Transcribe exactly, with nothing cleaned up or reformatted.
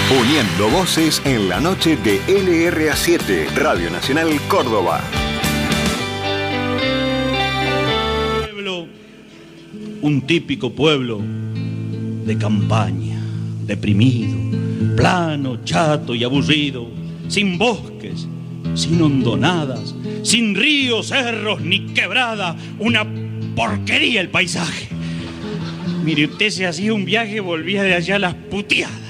Uniendo voces en la noche de L R A siete, Radio Nacional Córdoba. Pueblo, un típico pueblo de campaña, deprimido, plano, chato y aburrido, sin bosques, sin hondonadas, sin ríos, cerros ni quebrada, una porquería el paisaje. Mire, usted se hacía un viaje y volvía de allá a las puteadas.